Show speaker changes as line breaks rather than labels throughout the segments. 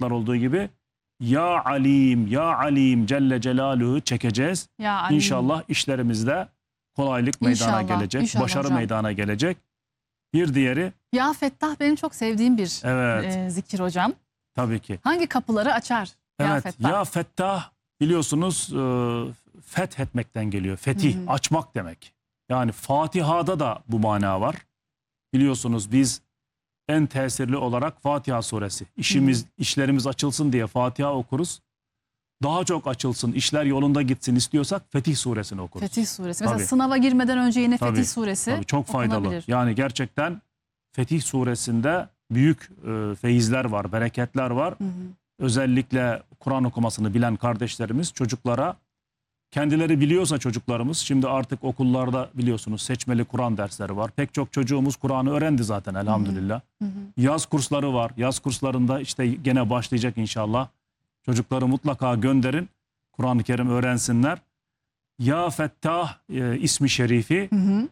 sıfatlar olduğu gibi Ya Alim, Ya Alim Celle Celaluhu çekeceğiz.
Ya alim.
İnşallah işlerimizde kolaylık meydana gelecek,
inşallah
başarı
hocam.
meydana gelecek. Bir diğeri,
Ya Fettah benim çok sevdiğim bir zikir hocam.
tabii ki.
Hangi kapıları açar? Ya
Evet,
Fettah.
Ya Fettah biliyorsunuz fethetmekten geliyor. Fetih, açmak demek. Yani Fatiha'da da bu mana var. Biliyorsunuz biz en tesirli olarak Fatiha suresi. İşlerimiz açılsın diye Fatiha okuruz. Daha çok açılsın, işler yolunda gitsin istiyorsak Fetih suresini okuruz.
Fetih suresi. Mesela
Tabii.
sınava girmeden önce yine
Tabii,
Fetih suresi
tabii, çok faydalı.
okunabilir.
Yani gerçekten Fetih suresinde büyük feyizler var, bereketler var. Özellikle Kur'an okumasını bilen kardeşlerimiz çocuklara, kendileri biliyorsa çocuklarımız, şimdi artık okullarda biliyorsunuz seçmeli Kur'an dersleri var. Pek çok çocuğumuz Kur'an'ı öğrendi zaten elhamdülillah. Yaz kursları var. Yaz kurslarında işte gene başlayacak inşallah. Çocukları mutlaka gönderin. Kur'an-ı Kerim öğrensinler. Ya Fettah ismi şerifi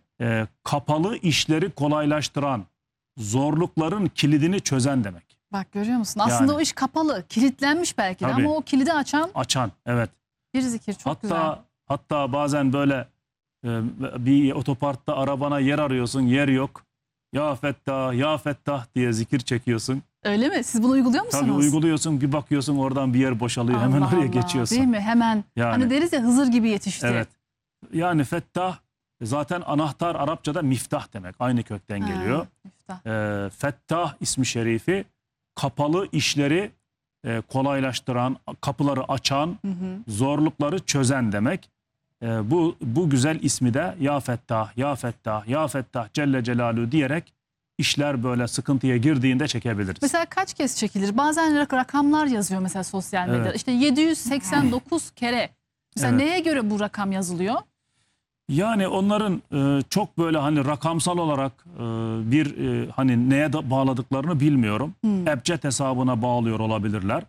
kapalı işleri kolaylaştıran, zorlukların kilidini çözen demek.
Bak görüyor musun? Aslında o iş kapalı, kilitlenmiş belki de
Tabii.
ama o kilidi açan
Evet.
bir zikir. Çok güzel.
Hatta bazen böyle bir otoparkta arabana yer arıyorsun, yer yok. Ya Fettah, Ya Fettah diye zikir çekiyorsun.
Öyle mi? Siz bunu uyguluyor musunuz?
Tabii uyguluyorsun, bir bakıyorsun oradan bir yer boşalıyor. Hemen oraya geçiyorsun.
Değil mi? Hemen.
Yani,
hani deriz ya, Hızır gibi yetişti.
Evet. Yani Fettah zaten anahtar, Arapçada miftah demek. Aynı kökten geliyor. Fettah ismi şerifi kapalı işleri kolaylaştıran, kapıları açan, zorlukları çözen demek. Bu güzel ismi de Ya Fettah, Ya Fettah, Ya Fettah Celle Celaluhu diyerek işler böyle sıkıntıya girdiğinde çekebiliriz.
Mesela kaç kez çekilir? Bazen rakamlar yazıyor mesela sosyal medyada.
Evet.
İşte 789 kere. Mesela neye göre bu rakam yazılıyor?
Yani onların çok böyle hani rakamsal olarak hani neye bağladıklarını bilmiyorum. Ebced hesabına bağlıyor olabilirler.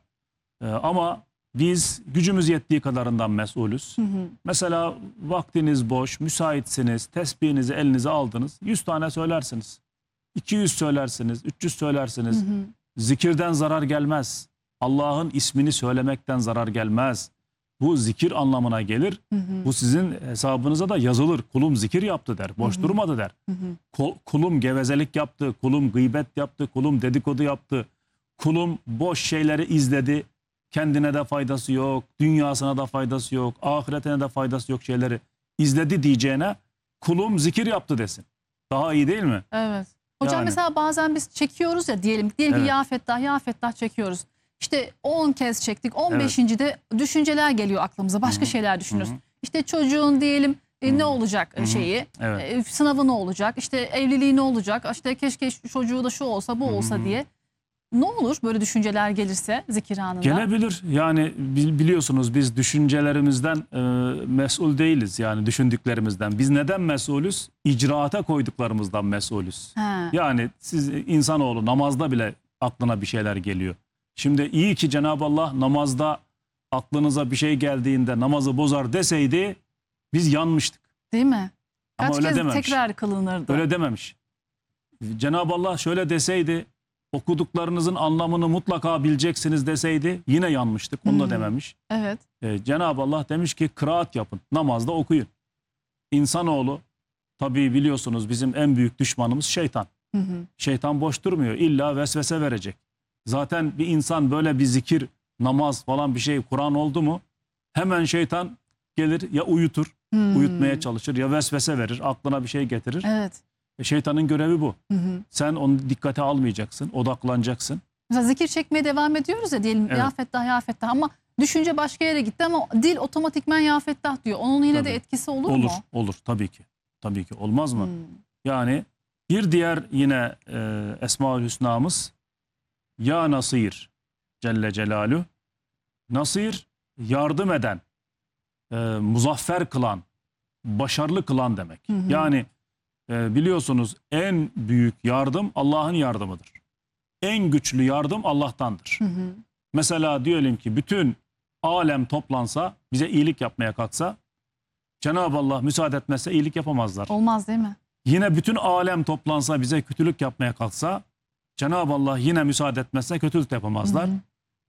Ama biz gücümüz yettiği kadarından mesulüz. Mesela vaktiniz boş, müsaitsiniz, tesbihinizi elinize aldınız. 100 tane söylersiniz. 200 söylersiniz, 300 söylersiniz. Zikirden zarar gelmez. Allah'ın ismini söylemekten zarar gelmez. Bu zikir anlamına gelir. Bu sizin hesabınıza da yazılır. Kulum zikir yaptı der. Boş durmadı der. Kulum gevezelik yaptı. Kulum gıybet yaptı. Kulum dedikodu yaptı. Kulum boş şeyleri izledi. Kendine de faydası yok. Dünyasına da faydası yok. Ahiretine de faydası yok şeyleri izledi diyeceğine kulum zikir yaptı desin. Daha iyi değil mi?
Evet. Hocam
Yani.
mesela bazen biz çekiyoruz ya, diyelim ki Ya Fettah, Ya Fettah çekiyoruz. İşte 10 kez çektik. 15. de düşünceler geliyor aklımıza. Başka şeyler düşünüyoruz. İşte çocuğun diyelim ne olacak şeyi, sınavı ne olacak, işte evliliği ne olacak, işte keşke çocuğu da şu olsa bu olsa diye. Ne olur böyle düşünceler gelirse zikir anında?
Gelebilir. Yani biliyorsunuz biz düşüncelerimizden mesul değiliz. Yani düşündüklerimizden. Biz neden mesulüz? İcraata koyduklarımızdan mesulüz. Yani siz insanoğlu namazda bile aklına bir şeyler geliyor. Şimdi iyi ki Cenab-ı Allah namazda aklınıza bir şey geldiğinde namazı bozar deseydi biz yanmıştık.
Değil mi?
Ama
Kaç
öyle
kez
dememiş.
tekrar kılınırdı.
Öyle dememiş. Cenab-ı Allah şöyle deseydi, okuduklarınızın anlamını mutlaka bileceksiniz deseydi yine yanmıştık. Onu da dememiş.
Evet.
Cenab-ı Allah demiş ki kıraat yapın, namazda okuyun. İnsanoğlu tabii biliyorsunuz bizim en büyük düşmanımız şeytan. Şeytan boş durmuyor, illa vesvese verecek. Zaten bir insan böyle bir zikir, namaz falan bir şey, Kur'an oldu mu hemen şeytan gelir ya uyutur, uyutmaya çalışır ya vesvese verir, aklına bir şey getirir.
Evet.
Şeytanın görevi bu. Sen onu dikkate almayacaksın, odaklanacaksın.
Mesela zikir çekmeye devam ediyoruz ya, diyelim Ya Fettah, Ya Fettah, ama düşünce başka yere gitti ama dil otomatikman Ya Fettah diyor. Onun yine de etkisi olur mu?
Olur tabii ki. Tabii ki olmaz mı? Yani bir diğer yine Esma-ül Hüsna'mız Ya Nasir Celle Celaluhu. Nasir yardım eden, muzaffer kılan, başarılı kılan demek. Yani biliyorsunuz en büyük yardım Allah'ın yardımıdır. En güçlü yardım Allah'tandır. Mesela diyelim ki bütün alem toplansa bize iyilik yapmaya kalksa Cenab-ı Allah müsaade etmezse iyilik yapamazlar.
Olmaz değil mi?
Yine bütün alem toplansa bize kötülük yapmaya kalksa Cenab-ı Allah yine müsaade etmezse kötülük yapamazlar.